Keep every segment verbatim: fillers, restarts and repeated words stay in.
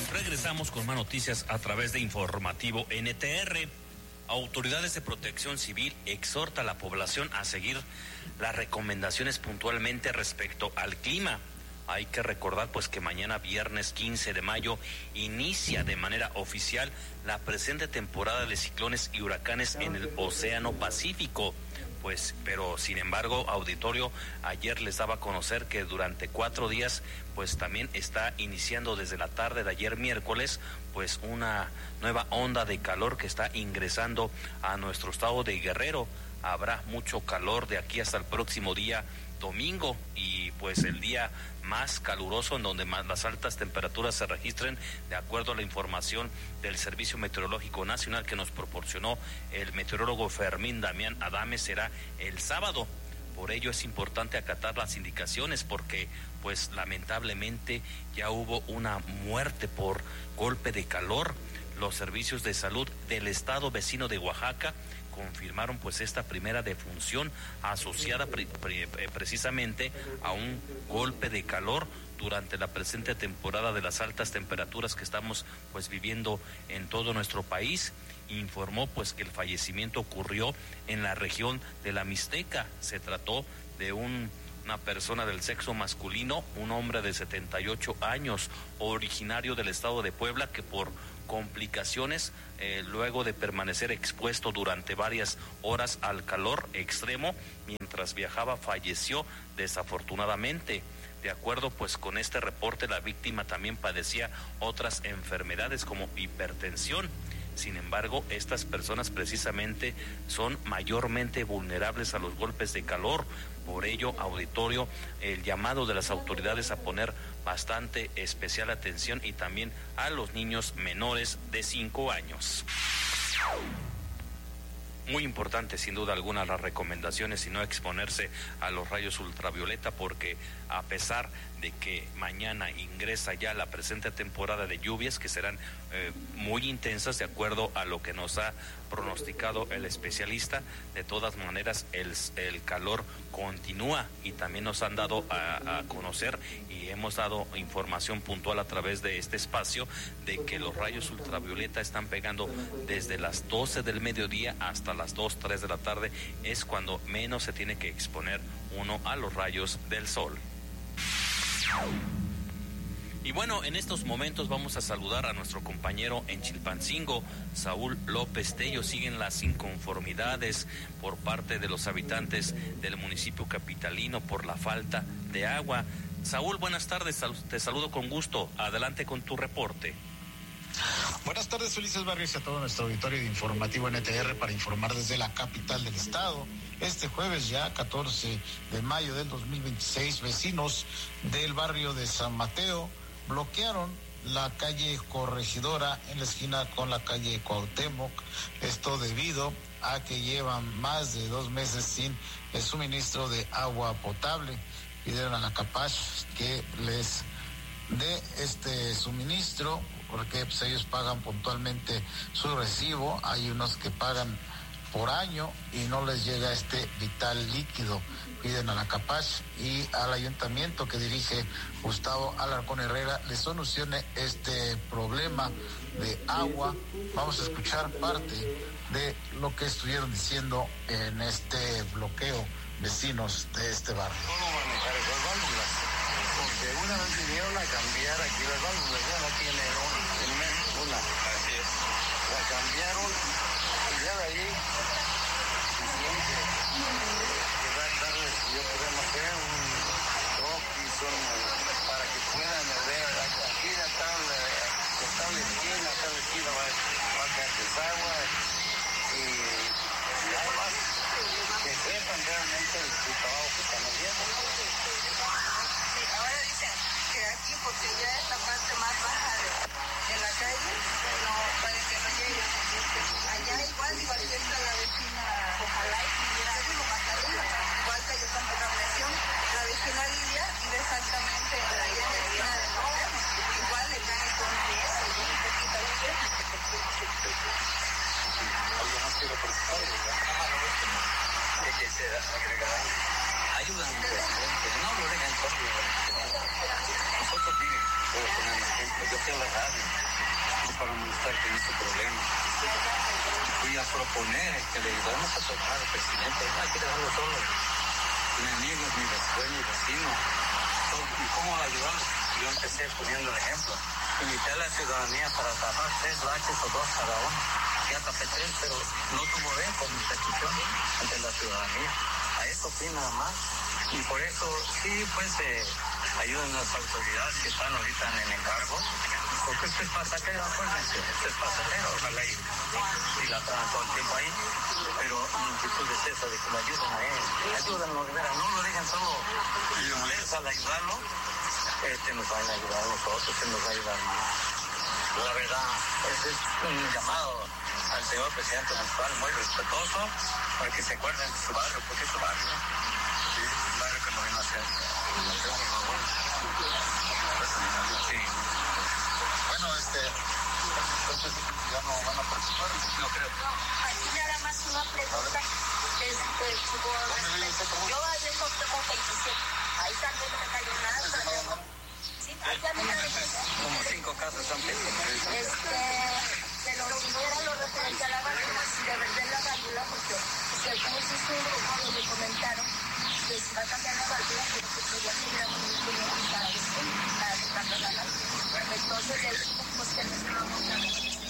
Regresamos con más noticias a través de Informativo N T R. Autoridades de Protección Civil exhorta a la población a seguir las recomendaciones puntualmente respecto al clima. Hay que recordar pues que mañana viernes quince de mayo inicia de manera oficial la presente temporada de ciclones y huracanes en el Océano Pacífico. Pues, pero sin embargo, auditorio, ayer les daba a conocer que durante cuatro días, pues también está iniciando desde la tarde de ayer miércoles, pues una nueva onda de calor que está ingresando a nuestro estado de Guerrero. Habrá mucho calor de aquí hasta el próximo día domingo y pues el día más caluroso en donde más las altas temperaturas se registren, de acuerdo a la información del Servicio Meteorológico Nacional que nos proporcionó el meteorólogo Fermín Damián Adame, será el sábado. Por ello es importante acatar las indicaciones porque pues lamentablemente ya hubo una muerte por golpe de calor. Los servicios de salud del estado vecino de Oaxaca confirmaron pues esta primera defunción asociada pre, pre, precisamente a un golpe de calor durante la presente temporada de las altas temperaturas que estamos pues viviendo en todo nuestro país. Informó pues que el fallecimiento ocurrió en la región de la Mixteca. Se trató de un una persona del sexo masculino, un hombre de setenta y ocho años, originario del estado de Puebla, que por complicaciones, eh, luego de permanecer expuesto durante varias horas al calor extremo, mientras viajaba, falleció desafortunadamente. De acuerdo pues con este reporte, la víctima también padecía otras enfermedades como hipertensión. Sin embargo, estas personas precisamente son mayormente vulnerables a los golpes de calor. Por ello, auditorio, el llamado de las autoridades a poner bastante especial atención y también a los niños menores de cinco años. Muy importante, sin duda alguna, las recomendaciones y no exponerse a los rayos ultravioleta, porque a pesar de que mañana ingresa ya la presente temporada de lluvias que serán eh, muy intensas de acuerdo a lo que nos ha pronosticado el especialista, de todas maneras el, el calor continúa y también nos han dado a, a conocer y hemos dado información puntual a través de este espacio de que los rayos ultravioleta están pegando desde las doce del mediodía hasta las dos, tres de la tarde. Es cuando menos se tiene que exponer uno a los rayos del sol. Y bueno, en estos momentos vamos a saludar a nuestro compañero en Chilpancingo, Saúl López Tello. Siguen las inconformidades por parte de los habitantes del municipio capitalino por la falta de agua. Saúl, buenas tardes, te saludo con gusto. Adelante con tu reporte. Buenas tardes, Ulises Barrios, y a todo nuestro auditorio de Informativo N T R para informar desde la capital del estado. Este jueves ya, catorce de mayo del dos mil veintiséis, vecinos del barrio de San Mateo bloquearon la calle Corregidora en la esquina con la calle Cuauhtémoc. Esto debido a que llevan más de dos meses sin el suministro de agua potable. Pidieron a la Capach que les dé este suministro porque pues, ellos pagan puntualmente su recibo. Hay unos que pagan por año y no les llega este vital líquido. Piden a la Capach y al ayuntamiento que dirige Gustavo Alarcón Herrera le solucione este problema de agua. Vamos a escuchar parte de lo que estuvieron diciendo en este bloqueo vecinos de este barrio. ¿Cómo manejar esas válvulas? Porque una vez vinieron a cambiar aquí las válvulas, ya no tiene una, una. Así es. La cambiaron y ya de ahí hicieron que, que dar, darles, yo creo, no sé, un troquis para que puedan ver aquí la tabla, la tabla esquina, la tabla esquina va, va a caer desagua y, y además que sepan realmente el, el trabajo que están haciendo. Sí, ahora dicen que aquí, porque ya es la parte más baja de, de la calle, no, para que no llegue. Allá igual, igual que está la vecina, ojalá y tuviera algo más arriba, igual que yo tampoco la presión, la vecina Lidia vive exactamente en la esquina de Moreno, igual le cae con diez, un poquito de tiempo. ¿Algo más quiero preguntar? ¿Qué que se agregará? Ayudan un presidente, no lo dejan solo. Nosotros miren, puedo poner un ejemplo, yo fui a la radio. para molestarte en este problema. Fui a proponer que le ayudáramos a tocar al presidente. No hay que dejarlo solo. Enemigos, mi dueño y vecino. ¿Y cómo ayudarlos? Yo empecé poniendo el ejemplo. Invité a la ciudadanía para tapar tres baches o dos cada uno. Ya tapé tres, pero no tuvo eco mi petición ante la ciudadanía. A eso fui nada más. Y por eso, sí, pues, eh, ayudan las autoridades que están ahorita en el encargo. Porque esto es pasajero, acuérdense, esto es pasajero, ojalá y, y la traen todo el tiempo ahí. Pero mi inquietud es esa, de que lo ayuden a él. Ayúdenlo, de veras, no lo dejen solo. Ustedes al ayudarlo, este nos van a ayudar a nosotros, se nos va a ayudar más. La verdad, ese es un llamado al señor presidente municipal muy respetuoso para que se acuerden de su barrio, porque es su barrio, ¿no? Sí, es un barrio que nos vino a hacer. Por favor. Sí. Bueno, este, entonces ya no van a participar, no creo. Aquí nada más una pregunta. Este, ¿Dónde vive usted? yo allá en Cuauhtémoc veintisiete. Ahí también me cayó nada. Sí, allá me cayó. Como cinco casas han visto. Este, pero si era lo referente a la válvula, si de verdad la válvula, porque según existe un grupo donde comentaron que se va a cambiar la válvula, pero que sería que era muy importante para esto, para quitarle la válvula. Entonces le dijimos pues que no estábamos dando.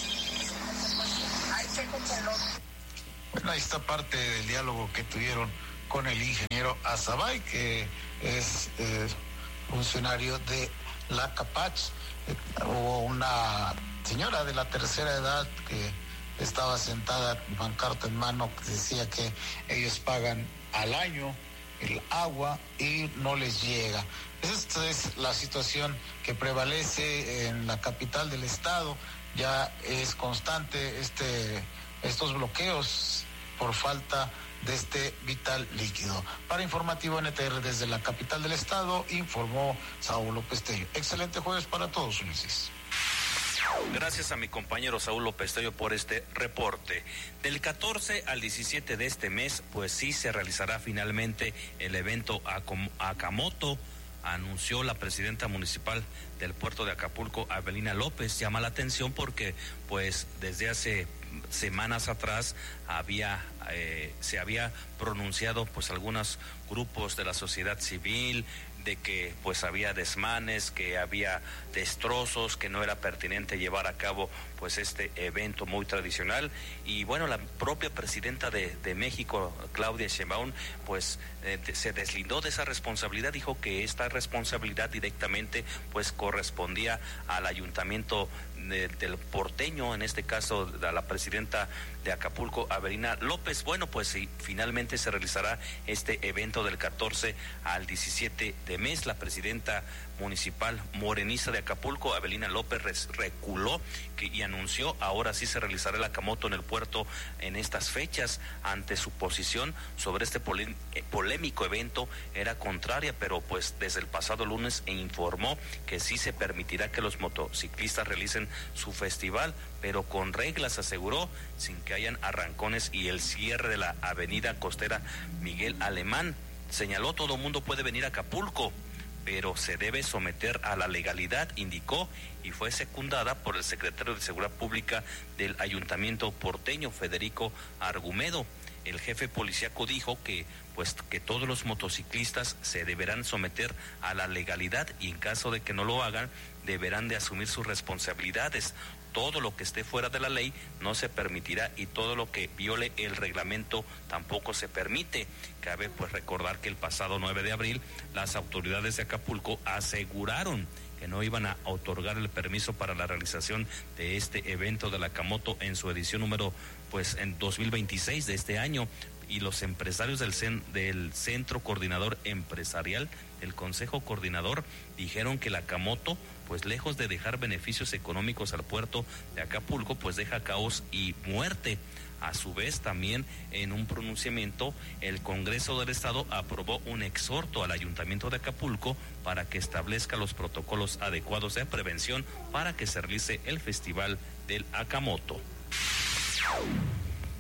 Ahí se escuchan. Bueno, ahí está parte del diálogo que tuvieron con el ingeniero Azabay, que es eh, funcionario de la Capach. Eh, hubo una señora de la tercera edad que estaba sentada, pancarta en mano, que decía que ellos pagan al año el agua y no les llega. Esta es la situación que prevalece en la capital del estado. Ya es constante este estos bloqueos por falta de este vital líquido. Para Informativo N T R desde la capital del estado, informó Saúl López Tello. Excelente jueves para todos, Ulises. Gracias a mi compañero Saúl López Tello por este reporte. Del catorce al diecisiete de este mes, pues sí se realizará finalmente el evento Akamoto, anunció la presidenta municipal del puerto de Acapulco, Avelina López. Llama la atención porque pues desde hace semanas atrás había eh, se había pronunciado pues algunos grupos de la sociedad civil de que pues había desmanes, que había destrozos, que no era pertinente llevar a cabo pues este evento muy tradicional. Y bueno, la propia presidenta de, de México, Claudia Sheinbaum, pues eh, se deslindó de esa responsabilidad, dijo que esta responsabilidad directamente pues correspondía al ayuntamiento de, del porteño, en este caso a la presidenta de Acapulco, Avelina López. Bueno, pues sí, finalmente se realizará este evento del catorce al diecisiete de mes. La presidenta municipal morenista de Acapulco, Avelina López, reculó que, y anunció ahora sí se realizará el Akamoto en el puerto en estas fechas. Ante su posición sobre este polé, eh, polémico evento era contraria, pero pues desde el pasado lunes e informó que sí se permitirá que los motociclistas realicen su festival, pero con reglas, aseguró, sin que hayan arrancones y el cierre de la avenida costera Miguel Alemán. Señaló, todo mundo puede venir a Acapulco, pero se debe someter a la legalidad, indicó, y fue secundada por el secretario de Seguridad Pública del Ayuntamiento porteño, Federico Argumedo. El jefe policíaco dijo que pues que todos los motociclistas se deberán someter a la legalidad y en caso de que no lo hagan, deberán de asumir sus responsabilidades. Todo lo que esté fuera de la ley no se permitirá y todo lo que viole el reglamento tampoco se permite. Cabe pues recordar que el pasado nueve de abril las autoridades de Acapulco aseguraron que no iban a otorgar el permiso para la realización de este evento de la Akamoto en su edición número pues en dos mil veintiséis de este año. Y los empresarios del, cen, del Centro Coordinador Empresarial, el Consejo Coordinador, dijeron que la Akamoto, pues lejos de dejar beneficios económicos al puerto de Acapulco, pues deja caos y muerte. A su vez, también en un pronunciamiento, el Congreso del Estado aprobó un exhorto al Ayuntamiento de Acapulco para que establezca los protocolos adecuados de prevención para que se realice el Festival del Akamoto.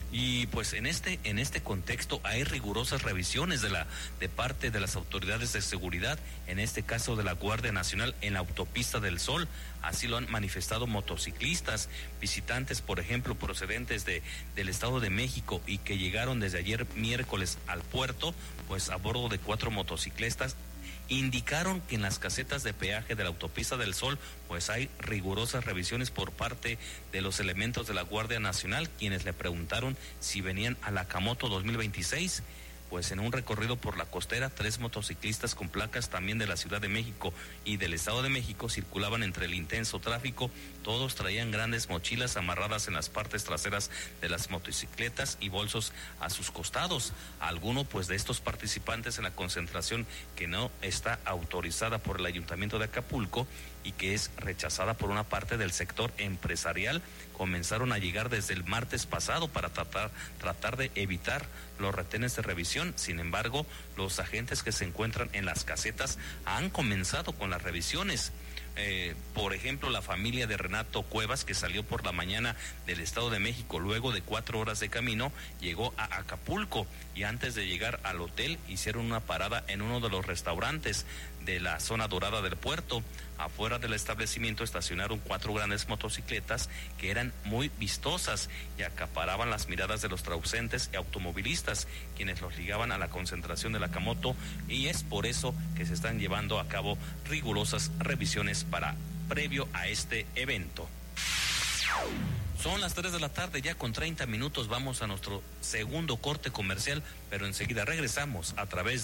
Y pues en este en este contexto hay rigurosas revisiones de la de parte de las autoridades de seguridad, en este caso de la Guardia Nacional en la autopista del Sol. Así lo han manifestado motociclistas, visitantes, por ejemplo, procedentes de del Estado de México y que llegaron desde ayer miércoles al puerto, pues a bordo de cuatro motocicletas. Indicaron que en las casetas de peaje de la autopista del Sol pues hay rigurosas revisiones por parte de los elementos de la Guardia Nacional, quienes le preguntaron si venían a la Camoto dos mil veintiséis. Pues en un recorrido por la costera, tres motociclistas con placas también de la Ciudad de México y del Estado de México circulaban entre el intenso tráfico. Todos traían grandes mochilas amarradas en las partes traseras de las motocicletas y bolsos a sus costados. Alguno pues de estos participantes en la concentración que no está autorizada por el Ayuntamiento de Acapulco y que es rechazada por una parte del sector empresarial, comenzaron a llegar desde el martes pasado para tratar, tratar de evitar los retenes de revisión. Sin embargo, los agentes que se encuentran en las casetas han comenzado con las revisiones. Eh, por ejemplo, la familia de Renato Cuevas, que salió por la mañana del Estado de México, luego de cuatro horas de camino, llegó a Acapulco y antes de llegar al hotel hicieron una parada en uno de los restaurantes de la zona dorada del puerto. Afuera del establecimiento estacionaron cuatro grandes motocicletas que eran muy vistosas y acaparaban las miradas de los transeúntes y automovilistas, quienes los ligaban a la concentración de la Camoto, y es por eso que se están llevando a cabo rigurosas revisiones para previo a este evento. Son las tres de la tarde ya con treinta minutos, vamos a nuestro segundo corte comercial, pero enseguida regresamos a través de